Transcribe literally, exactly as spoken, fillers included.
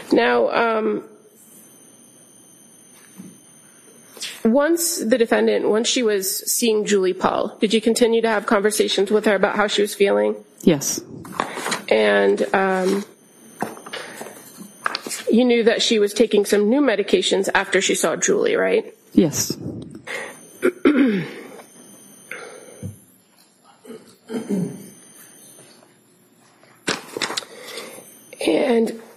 Now, um, once the defendant, once she was seeing Julie Paul, did you continue to have conversations with her about how she was feeling? Yes. And um, you knew that she was taking some new medications after she saw Julie, right? Yes. And